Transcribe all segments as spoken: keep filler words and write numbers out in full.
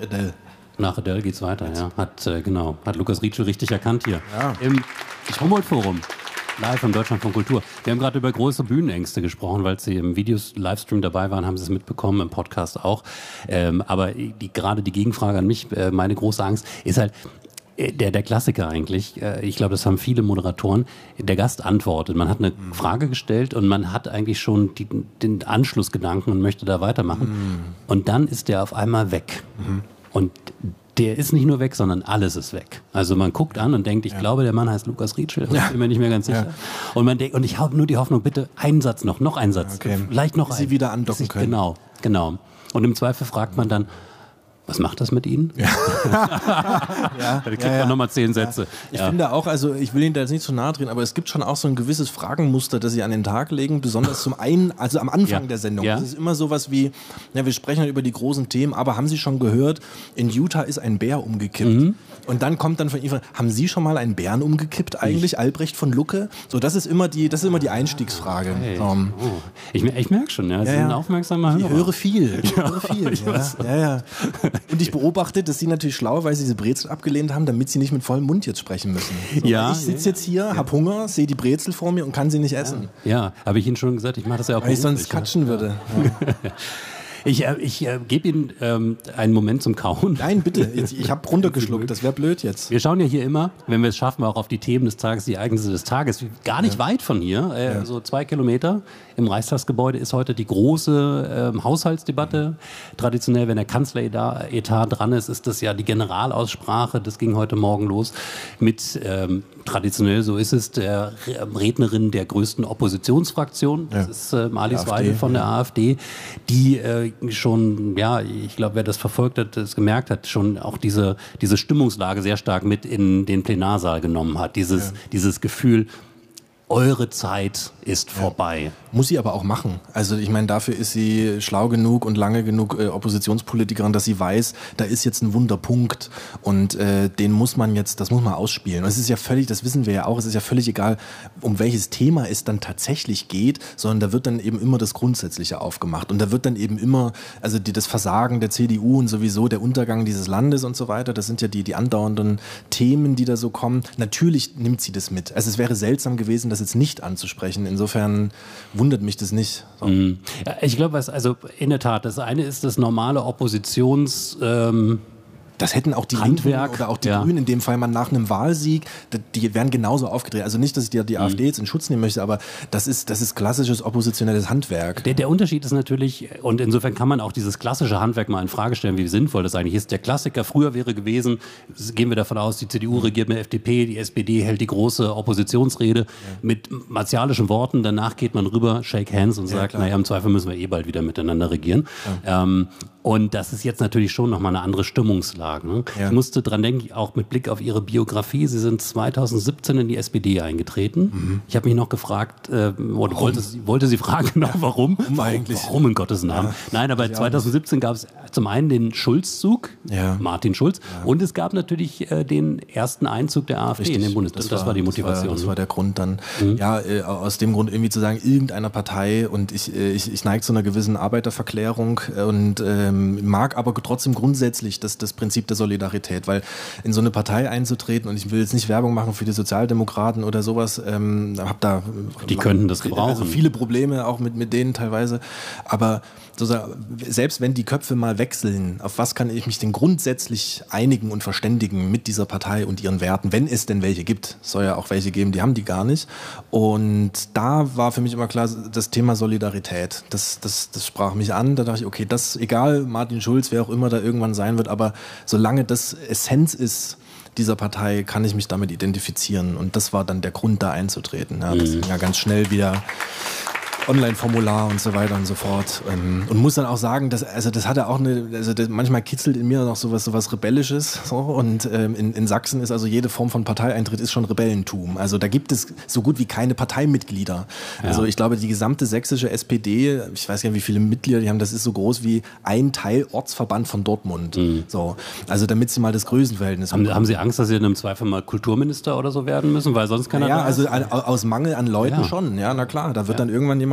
Adele. Nach Adele geht's weiter, ja. Hat, äh, genau, hat Lukas Rietschel richtig erkannt hier. Ja. Im Humboldt-Forum. Live im Deutschlandfunk Kultur. Wir haben gerade über große Bühnenängste gesprochen, weil Sie im Videos-Livestream dabei waren, haben Sie es mitbekommen, im Podcast auch. Ähm, aber die, gerade die Gegenfrage an mich, äh, meine große Angst, ist halt, Der, der Klassiker eigentlich, ich glaube, das haben viele Moderatoren, der Gast antwortet. Man hat eine mhm. Frage gestellt und man hat eigentlich schon die, den Anschlussgedanken und möchte da weitermachen. Mhm. Und dann ist der auf einmal weg. Mhm. Und der ist nicht nur weg, sondern alles ist weg. Also man guckt an und denkt, ich ja. glaube, der Mann heißt Lukas Rietschel, ich bin mir nicht mehr ganz sicher. Ja. Und man denkt, und ich habe nur die Hoffnung, bitte einen Satz noch, noch einen Satz, okay. vielleicht noch einen. Sie wieder andocken können. Genau, genau. Und im Zweifel fragt man dann, was macht das mit Ihnen? Ja. ja, da kriegt ja, ja. man nochmal zehn Sätze. Ja. Ich ja. finde auch, also ich will Ihnen da jetzt nicht zu nahe drehen, aber es gibt schon auch so ein gewisses Fragenmuster, das Sie an den Tag legen, besonders zum einen, also am Anfang ja. der Sendung. Ja. Das ist immer sowas wie, ja, wir sprechen halt über die großen Themen, aber haben Sie schon gehört, in Utah ist ein Bär umgekippt. Mhm. Und dann kommt dann von Ihnen, haben Sie schon mal einen Bären umgekippt eigentlich, ich. Albrecht von Lucke? So, das ist immer die, das ist immer die Einstiegsfrage. Okay. Um, oh. Ich, ich merke schon, ja, Sie ja, sind ein aufmerksamer Hörer. Ich höre viel. Ich höre viel. Ich ja. Ja, ja. Und ich beobachte, dass Sie natürlich schlau, weil Sie diese Brezel abgelehnt haben, damit Sie nicht mit vollem Mund jetzt sprechen müssen. So, ja, ich sitze jetzt hier, ja. habe Hunger, sehe die Brezel vor mir und kann sie nicht essen. Ja, ja. Habe ich Ihnen schon gesagt, ich mache das ja auch weil ich sonst katschen ja. würde. Ja. Ich, äh, ich äh, gebe Ihnen ähm, einen Moment zum Kauen. Nein, bitte. Ich, ich habe runtergeschluckt. Das wäre blöd jetzt. Wir schauen ja hier immer, wenn wir es schaffen, auch auf die Themen des Tages, die Ereignisse des Tages. Gar nicht ja. weit von hier, äh, ja. so zwei Kilometer. Im Reichstagsgebäude ist heute die große äh, Haushaltsdebatte. Traditionell, wenn der Kanzleretat dran ist, ist das ja die Generalaussprache. Das ging heute Morgen los mit, ähm, traditionell, so ist es, der Rednerin der größten Oppositionsfraktion. Das ja. ist äh, Alice Weidel von der AfD, die äh, schon, ja, ich glaube, wer das verfolgt hat, das gemerkt hat, schon auch diese, diese Stimmungslage sehr stark mit in den Plenarsaal genommen hat. Dieses, ja. dieses Gefühl, eure Zeit ist ja. vorbei. Muss sie aber auch machen. Also ich meine, dafür ist sie schlau genug und lange genug äh, Oppositionspolitikerin, dass sie weiß, da ist jetzt ein Wunderpunkt und äh, den muss man jetzt, das muss man ausspielen. Und es ist ja völlig, das wissen wir ja auch, es ist ja völlig egal, um welches Thema es dann tatsächlich geht, sondern da wird dann eben immer das Grundsätzliche aufgemacht und da wird dann eben immer, also die, das Versagen der C D U und sowieso der Untergang dieses Landes und so weiter, das sind ja die, die andauernden Themen, die da so kommen. Natürlich nimmt sie das mit. Also es wäre seltsam gewesen, das jetzt nicht anzusprechen. Insofern wundert mich das nicht. So. Mhm. Ja, ich glaube, also in der Tat, das eine ist das normale Oppositions... Ähm Das hätten auch die Handwerk, Linken oder auch die ja. Grünen in dem Fall mal nach einem Wahlsieg, die wären genauso aufgedreht. Also nicht, dass ich die, die mhm. AfD jetzt in Schutz nehmen möchte, aber das ist, das ist klassisches oppositionelles Handwerk. Der, der Unterschied ist natürlich, und insofern kann man auch dieses klassische Handwerk mal in Frage stellen, wie sinnvoll das eigentlich ist. Der Klassiker früher wäre gewesen, gehen wir davon aus, die C D U regiert mit der F D P, die S P D hält die große Oppositionsrede ja. mit martialischen Worten, danach geht man rüber, shake hands und ja, sagt, naja, im Zweifel müssen wir eh bald wieder miteinander regieren. Ja. Ähm, und das ist jetzt natürlich schon nochmal eine andere Stimmungslage. Ne? Ja. Ich musste dran denken, auch mit Blick auf Ihre Biografie. Sie sind zweitausendsiebzehn in die S P D eingetreten. Mhm. Ich habe mich noch gefragt, äh, oder wollte, wollte Sie fragen, noch, warum? Warum eigentlich? Warum in Gottes Namen? Ja. Nein, aber zweitausendsiebzehn gab es zum einen den Schulz-Zug, ja. Martin Schulz, ja. und es gab natürlich äh, den ersten Einzug der AfD Richtig. in den Bundestag. Das, das war, war die Motivation. Das war, das war der Grund dann. Mhm. Ja, äh, aus dem Grund irgendwie zu sagen, irgendeiner Partei, und ich, äh, ich, ich neige zu einer gewissen Arbeiterverklärung und äh, mag aber trotzdem grundsätzlich das, das Prinzip der Solidarität, weil in so eine Partei einzutreten, und ich will jetzt nicht Werbung machen für die Sozialdemokraten oder sowas, ähm, hab da die könnten das gebrauchen. Also viele Probleme auch mit, mit denen teilweise, aber sozusagen, selbst wenn die Köpfe mal wechseln, auf was kann ich mich denn grundsätzlich einigen und verständigen mit dieser Partei und ihren Werten, wenn es denn welche gibt. Es soll ja auch welche geben, die haben die gar nicht. Und da war für mich immer klar, das Thema Solidarität, das, das, das sprach mich an. Da dachte ich, okay, das, egal, Martin Schulz, wer auch immer da irgendwann sein wird, aber solange das Essenz ist dieser Partei, kann ich mich damit identifizieren. Und das war dann der Grund, da einzutreten. Ja, das ging ja ganz schnell wieder Online-Formular und so weiter und so fort. Und muss dann auch sagen, dass, also das hatte auch eine, also das, manchmal kitzelt in mir noch sowas, sowas Rebellisches. So. Und ähm, in, in Sachsen ist also jede Form von Parteieintritt ist schon Rebellentum. Also da gibt es so gut wie keine Parteimitglieder. Ja. Also ich glaube, die gesamte sächsische S P D, ich weiß gar nicht, wie viele Mitglieder die haben, das ist so groß wie ein Teil Ortsverband von Dortmund. Mhm. So. Also damit sie mal das Größenverhältnis haben. Haben Sie Angst, dass Sie dann im Zweifel mal Kulturminister oder so werden müssen? Weil sonst kann er. Ja, also an, aus Mangel an Leuten ja. schon. Ja, na klar. Da wird ja. dann irgendwann jemand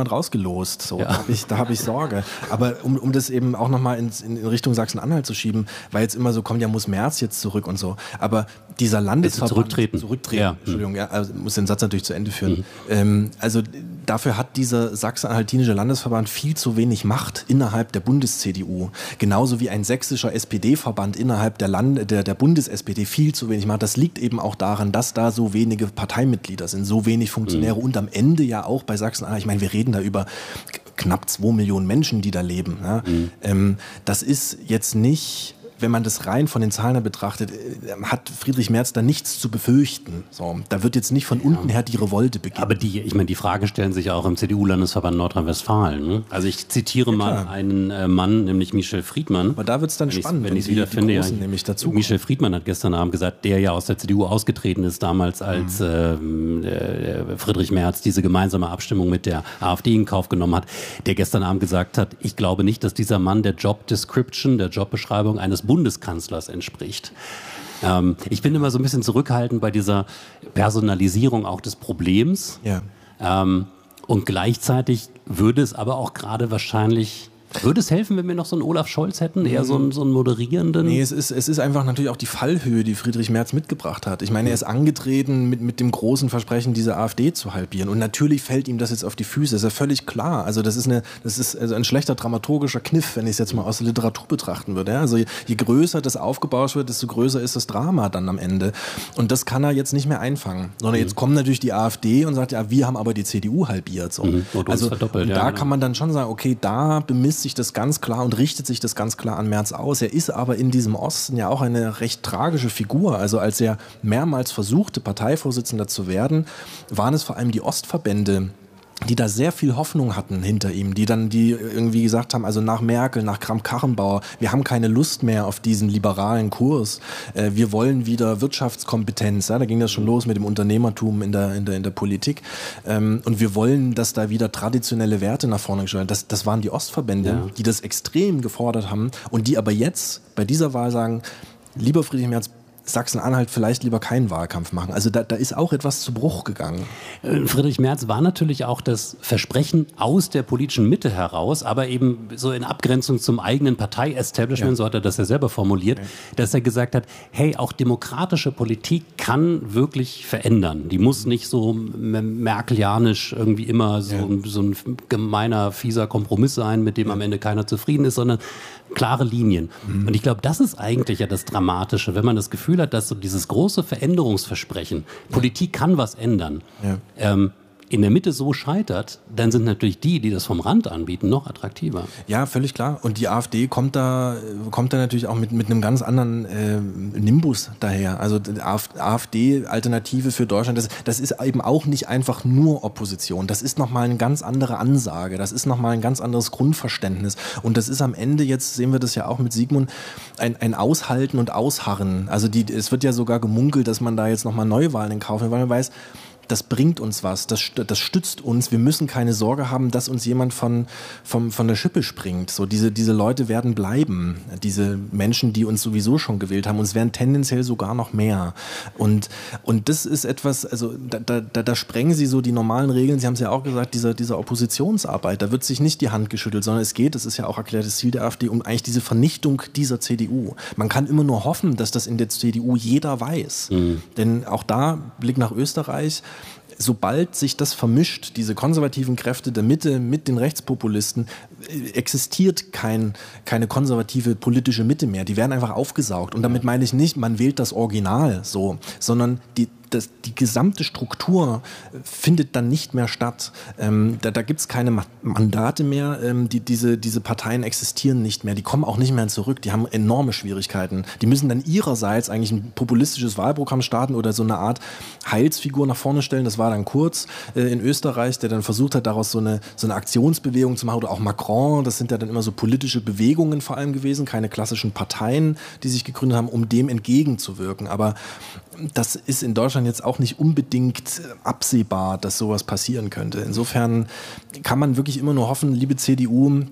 jemand rausgelost. So, ja. Da habe ich, da hab ich Sorge. Aber um, um das eben auch nochmal in, in Richtung Sachsen-Anhalt zu schieben, weil jetzt immer so kommt, ja, muss Merz jetzt zurück und so. Aber dieser Landesverband... Zurücktreten. Zurücktreten, ja. Entschuldigung, ja, also muss den Satz natürlich zu Ende führen. Mhm. Ähm, also dafür hat dieser sachsen-anhaltinische Landesverband viel zu wenig Macht innerhalb der Bundes-C D U. Genauso wie ein sächsischer S P D-Verband innerhalb der, Land der, der Bundes-S P D viel zu wenig Macht. Das liegt eben auch daran, dass da so wenige Parteimitglieder sind, so wenig Funktionäre mhm. und am Ende ja auch bei Sachsen-Anhalt, ich meine, wir reden da über knapp zwei Millionen Menschen, die da leben. Ja? Mhm. Ähm, das ist jetzt nicht... Wenn man das rein von den Zahlen her betrachtet, hat Friedrich Merz da nichts zu befürchten. So, da wird jetzt nicht von ja. unten her die Revolte beginnen. Aber die, ich meine, die Fragen stellen sich auch im C D U-Landesverband Nordrhein-Westfalen. Ne? Also ich zitiere ja, mal einen äh, Mann, nämlich Michel Friedmann. Aber da wird es dann wenn spannend, wenn ich es wieder finde. Ja, nämlich dazu Michel Friedmann hat gestern Abend gesagt, der ja aus der C D U ausgetreten ist, damals als mhm. äh, Friedrich Merz diese gemeinsame Abstimmung mit der AfD in Kauf genommen hat, der gestern Abend gesagt hat, ich glaube nicht, dass dieser Mann der Job Description, der Jobbeschreibung eines Bundeskanzlers entspricht. Ähm, ich bin immer so ein bisschen zurückhaltend bei dieser Personalisierung auch des Problems. Ja. Ähm, und gleichzeitig würde es aber auch gerade wahrscheinlich... Würde es helfen, wenn wir noch so einen Olaf Scholz hätten, eher so einen, so einen moderierenden? Nee, es ist, es ist einfach natürlich auch die Fallhöhe, die Friedrich Merz mitgebracht hat. Ich meine, er ist angetreten mit, mit dem großen Versprechen, diese AfD zu halbieren. Und natürlich fällt ihm das jetzt auf die Füße, ist ja völlig klar. Also das ist, eine, das ist also ein schlechter dramaturgischer Kniff, wenn ich es jetzt mal aus der Literatur betrachten würde. Also je, je größer das aufgebaut wird, desto größer ist das Drama dann am Ende. Und das kann er jetzt nicht mehr einfangen. Sondern mhm. jetzt kommt natürlich die AfD und sagt, ja, wir haben aber die C D U halbiert. So. Mhm. Also verdoppelt, da ja, genau. kann man dann schon sagen, okay, da bemisst sich das ganz klar und richtet sich das ganz klar an Merz aus. Er ist aber in diesem Osten ja auch eine recht tragische Figur. Also als er mehrmals versuchte, Parteivorsitzender zu werden, waren es vor allem die Ostverbände, die da sehr viel Hoffnung hatten hinter ihm, die dann die irgendwie gesagt haben, also nach Merkel, nach Kramp-Karrenbauer, wir haben keine Lust mehr auf diesen liberalen Kurs, äh, wir wollen wieder Wirtschaftskompetenz, ja, da ging das schon los mit dem Unternehmertum in der, in der, in der Politik, ähm, und wir wollen, dass da wieder traditionelle Werte nach vorne gestellt werden. Das, das waren die Ostverbände, ja. die das extrem gefordert haben und die aber jetzt bei dieser Wahl sagen, lieber Friedrich Merz, Sachsen-Anhalt vielleicht lieber keinen Wahlkampf machen. Also da, da ist auch etwas zu Bruch gegangen. Friedrich Merz war natürlich auch das Versprechen aus der politischen Mitte heraus, aber eben so in Abgrenzung zum eigenen Partei-Establishment, ja. so hat er das ja selber formuliert, ja. dass er gesagt hat, hey, auch demokratische Politik kann wirklich verändern. Die muss nicht so merkelianisch irgendwie immer so, ja. so ein gemeiner, fieser Kompromiss sein, mit dem ja. am Ende keiner zufrieden ist, sondern klare Linien. Mhm. Und ich glaube, das ist eigentlich ja das Dramatische, wenn man das Gefühl hat, dass so dieses große Veränderungsversprechen, ja. Politik kann was ändern, ja. ähm, in der Mitte so scheitert, dann sind natürlich die, die das vom Rand anbieten, noch attraktiver. Ja, völlig klar. Und die AfD kommt da, kommt da natürlich auch mit, mit einem ganz anderen äh, Nimbus daher. Also die AfD-Alternative für Deutschland, das, das ist eben auch nicht einfach nur Opposition. Das ist nochmal eine ganz andere Ansage. Das ist nochmal ein ganz anderes Grundverständnis. Und das ist am Ende, jetzt sehen wir das ja auch mit Sigmund, ein, ein Aushalten und Ausharren. Also die, es wird ja sogar gemunkelt, dass man da jetzt nochmal Neuwahlen in Kauf nimmt, weil man weiß, das bringt uns was, das, das stützt uns. Wir müssen keine Sorge haben, dass uns jemand von, von, von der Schippe springt. So, diese, diese Leute werden bleiben, diese Menschen, die uns sowieso schon gewählt haben. Und es werden tendenziell sogar noch mehr. Und, und das ist etwas, also da, da, da sprengen sie so die normalen Regeln. Sie haben es ja auch gesagt, dieser, dieser Oppositionsarbeit, da wird sich nicht die Hand geschüttelt, sondern es geht, das ist ja auch erklärtes Ziel der AfD, um eigentlich diese Vernichtung dieser C D U. Man kann immer nur hoffen, dass das in der C D U jeder weiß. Mhm. Denn auch da, Blick nach Österreich, sobald sich das vermischt, diese konservativen Kräfte der Mitte mit den Rechtspopulisten, existiert kein, keine konservative politische Mitte mehr. Die werden einfach aufgesaugt. Und damit meine ich nicht, man wählt das Original so, sondern die Das, die gesamte Struktur findet dann nicht mehr statt. Ähm, da da gibt es keine Mandate mehr. Ähm, die, diese, diese Parteien existieren nicht mehr. Die kommen auch nicht mehr zurück. Die haben enorme Schwierigkeiten. Die müssen dann ihrerseits eigentlich ein populistisches Wahlprogramm starten oder so eine Art Heilsfigur nach vorne stellen. Das war dann Kurz äh, in Österreich, der dann versucht hat, daraus so eine, so eine Aktionsbewegung zu machen. Oder auch Macron. Das sind ja dann immer so politische Bewegungen vor allem gewesen. Keine klassischen Parteien, die sich gegründet haben, um dem entgegenzuwirken. Aber das ist in Deutschland jetzt auch nicht unbedingt absehbar, dass sowas passieren könnte. Insofern kann man wirklich immer nur hoffen, liebe C D U,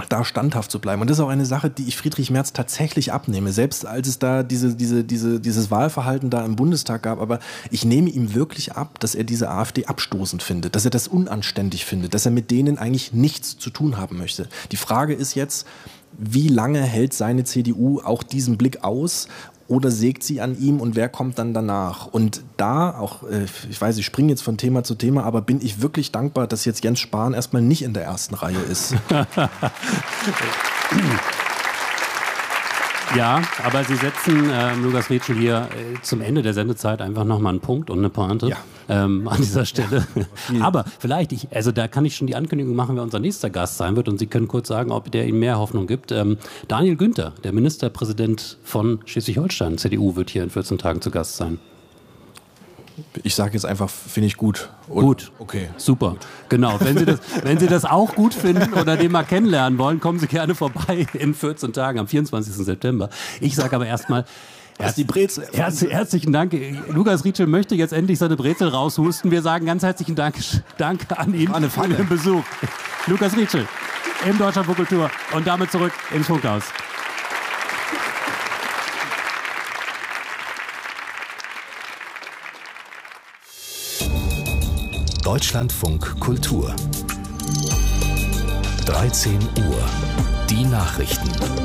da standhaft zu bleiben. Und das ist auch eine Sache, die ich Friedrich Merz tatsächlich abnehme. Selbst als es da diese, diese, diese, dieses Wahlverhalten da im Bundestag gab. Aber ich nehme ihm wirklich ab, dass er diese AfD abstoßend findet, dass er das unanständig findet, dass er mit denen eigentlich nichts zu tun haben möchte. Die Frage ist jetzt, wie lange hält seine C D U auch diesen Blick aus? Oder sägt sie an ihm und wer kommt dann danach? Und da auch, ich weiß, ich springe jetzt von Thema zu Thema, aber bin ich wirklich dankbar, dass jetzt Jens Spahn erstmal nicht in der ersten Reihe ist. Ja, aber Sie setzen, äh, Lukas Rietschel, hier äh, zum Ende der Sendezeit einfach nochmal einen Punkt und eine Pointe ja. ähm, an dieser Stelle. Ja, aber vielleicht, ich, also da kann ich schon die Ankündigung machen, wer unser nächster Gast sein wird und Sie können kurz sagen, ob der Ihnen mehr Hoffnung gibt. Ähm, Daniel Günther, der Ministerpräsident von Schleswig-Holstein, C D U, wird hier in vierzehn Tagen zu Gast sein. Ich sage jetzt einfach, finde ich gut. Oder? Gut. Okay. Super. Genau. Wenn Sie, das, wenn Sie das auch gut finden oder den mal kennenlernen wollen, kommen Sie gerne vorbei in vierzehn Tagen am vierundzwanzigsten September. Ich sage aber erstmal Erst die Brezel. Herz, herzlichen Dank. Lukas Rietschel möchte jetzt endlich seine Brezel raushusten. Wir sagen ganz herzlichen Dank, Dank an ihn für den Besuch. Lukas Rietschel im Deutschlandfunk Kultur und damit zurück ins Funkhaus. Deutschlandfunk Kultur. dreizehn Uhr. Die Nachrichten.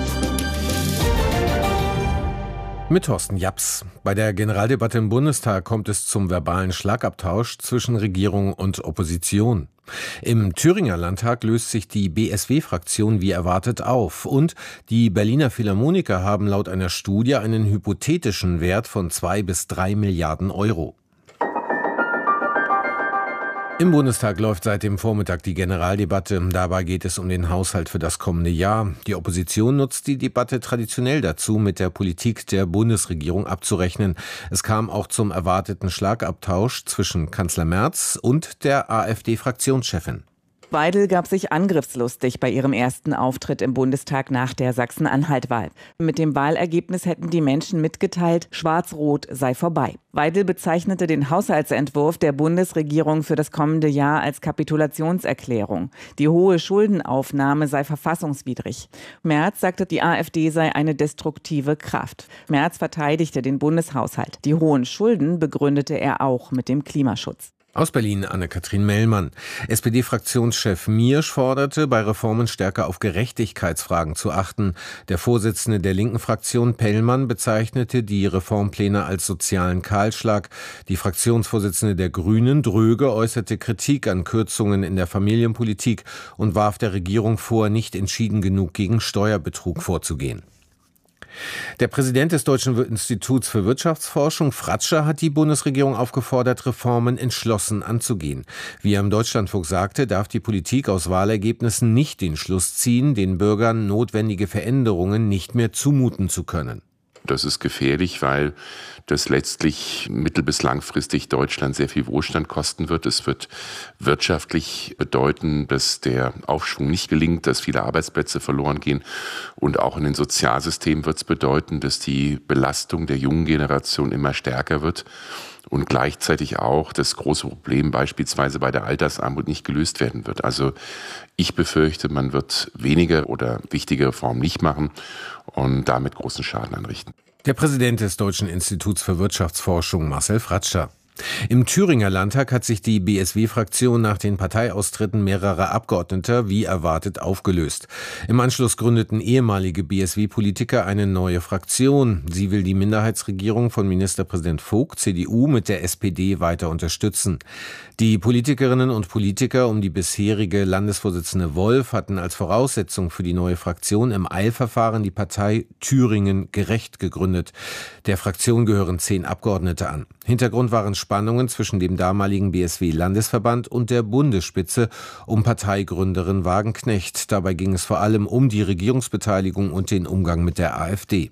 Mit Thorsten Japs. Bei der Generaldebatte im Bundestag kommt es zum verbalen Schlagabtausch zwischen Regierung und Opposition. Im Thüringer Landtag löst sich die B S W-Fraktion wie erwartet auf. Und die Berliner Philharmoniker haben laut einer Studie einen hypothetischen Wert von zwei bis drei Milliarden Euro. Im Bundestag läuft seit dem Vormittag die Generaldebatte. Dabei geht es um den Haushalt für das kommende Jahr. Die Opposition nutzt die Debatte traditionell dazu, mit der Politik der Bundesregierung abzurechnen. Es kam auch zum erwarteten Schlagabtausch zwischen Kanzler Merz und der AfD-Fraktionschefin. Weidel gab sich angriffslustig bei ihrem ersten Auftritt im Bundestag nach der Sachsen-Anhalt-Wahl. Mit dem Wahlergebnis hätten die Menschen mitgeteilt, Schwarz-Rot sei vorbei. Weidel bezeichnete den Haushaltsentwurf der Bundesregierung für das kommende Jahr als Kapitulationserklärung. Die hohe Schuldenaufnahme sei verfassungswidrig. Merz sagte, die AfD sei eine destruktive Kraft. Merz verteidigte den Bundeshaushalt. Die hohen Schulden begründete er auch mit dem Klimaschutz. Aus Berlin Anne-Kathrin Mellmann. S P D-Fraktionschef Miersch forderte, bei Reformen stärker auf Gerechtigkeitsfragen zu achten. Der Vorsitzende der linken Fraktion Pellmann bezeichnete die Reformpläne als sozialen Kahlschlag. Die Fraktionsvorsitzende der Grünen, Dröge, äußerte Kritik an Kürzungen in der Familienpolitik und warf der Regierung vor, nicht entschieden genug gegen Steuerbetrug vorzugehen. Der Präsident des Deutschen Instituts für Wirtschaftsforschung, Fratscher, hat die Bundesregierung aufgefordert, Reformen entschlossen anzugehen. Wie er im Deutschlandfunk sagte, darf die Politik aus Wahlergebnissen nicht den Schluss ziehen, den Bürgern notwendige Veränderungen nicht mehr zumuten zu können. Das ist gefährlich, weil das letztlich mittel- bis langfristig Deutschland sehr viel Wohlstand kosten wird. Es wird wirtschaftlich bedeuten, dass der Aufschwung nicht gelingt, dass viele Arbeitsplätze verloren gehen. Und auch in den Sozialsystemen wird es bedeuten, dass die Belastung der jungen Generation immer stärker wird. Und gleichzeitig auch das große Problem beispielsweise bei der Altersarmut nicht gelöst werden wird. Also ich befürchte, man wird weniger oder wichtige Reformen nicht machen und damit großen Schaden anrichten. Der Präsident des Deutschen Instituts für Wirtschaftsforschung, Marcel Fratscher. Im Thüringer Landtag hat sich die B S W-Fraktion nach den Parteiaustritten mehrerer Abgeordneter wie erwartet aufgelöst. Im Anschluss gründeten ehemalige B S W-Politiker eine neue Fraktion. Sie will die Minderheitsregierung von Ministerpräsident Vogt, C D U, mit der S P D weiter unterstützen. Die Politikerinnen und Politiker um die bisherige Landesvorsitzende Wolf hatten als Voraussetzung für die neue Fraktion im Eilverfahren die Partei Thüringen gerecht gegründet. Der Fraktion gehören zehn Abgeordnete an. Hintergrund waren Spannungen zwischen dem damaligen B S W-Landesverband und der Bundesspitze um Parteigründerin Wagenknecht. Dabei ging es vor allem um die Regierungsbeteiligung und den Umgang mit der AfD.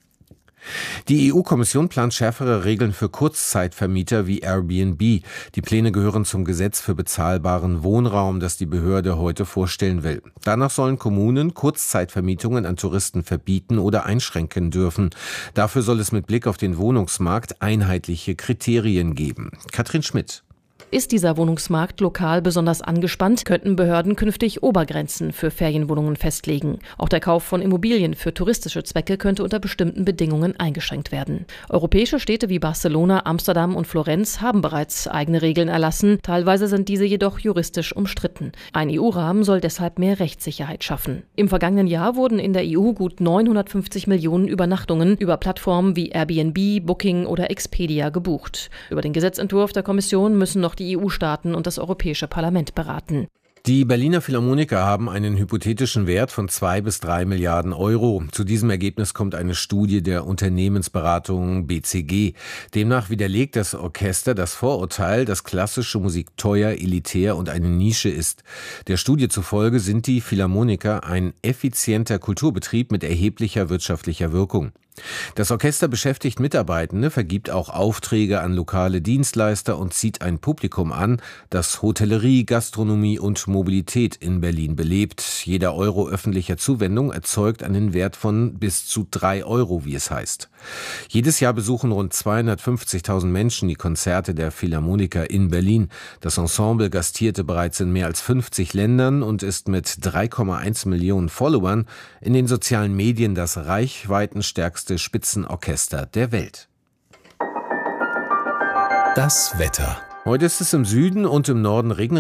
Die E U-Kommission plant schärfere Regeln für Kurzzeitvermieter wie Airbnb. Die Pläne gehören zum Gesetz für bezahlbaren Wohnraum, das die Behörde heute vorstellen will. Danach sollen Kommunen Kurzzeitvermietungen an Touristen verbieten oder einschränken dürfen. Dafür soll es mit Blick auf den Wohnungsmarkt einheitliche Kriterien geben. Katrin Schmidt. Ist dieser Wohnungsmarkt lokal besonders angespannt, könnten Behörden künftig Obergrenzen für Ferienwohnungen festlegen. Auch der Kauf von Immobilien für touristische Zwecke könnte unter bestimmten Bedingungen eingeschränkt werden. Europäische Städte wie Barcelona, Amsterdam und Florenz haben bereits eigene Regeln erlassen. Teilweise sind diese jedoch juristisch umstritten. Ein E U-Rahmen soll deshalb mehr Rechtssicherheit schaffen. Im vergangenen Jahr wurden in der E U gut neunhundertfünfzig Millionen Übernachtungen über Plattformen wie Airbnb, Booking oder Expedia gebucht. Über den Gesetzentwurf der Kommission müssen noch die E U-Staaten und das Europäische Parlament beraten. Die Berliner Philharmoniker haben einen hypothetischen Wert von zwei bis drei Milliarden Euro. Zu diesem Ergebnis kommt eine Studie der Unternehmensberatung B C G. Demnach widerlegt das Orchester das Vorurteil, dass klassische Musik teuer, elitär und eine Nische ist. Der Studie zufolge sind die Philharmoniker ein effizienter Kulturbetrieb mit erheblicher wirtschaftlicher Wirkung. Das Orchester beschäftigt Mitarbeitende, vergibt auch Aufträge an lokale Dienstleister und zieht ein Publikum an, das Hotellerie, Gastronomie und Mobilität in Berlin belebt. Jeder Euro öffentlicher Zuwendung erzeugt einen Wert von bis zu drei Euro, wie es heißt. Jedes Jahr besuchen rund zweihundertfünfzigtausend Menschen die Konzerte der Philharmoniker in Berlin. Das Ensemble gastierte bereits in mehr als fünfzig Ländern und ist mit drei Komma eins Millionen Followern in den sozialen Medien das reichweitenstärkste Spitzenorchester der Welt. Das Wetter. Heute ist es im Süden und im Norden regnerisch.